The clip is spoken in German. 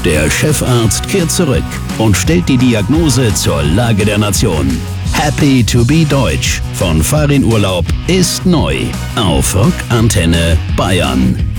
Der Chefarzt kehrt zurück und stellt die Diagnose zur Lage der Nation. Happy to be Deutsch von Farin Urlaub ist neu auf Rock Antenne Bayern.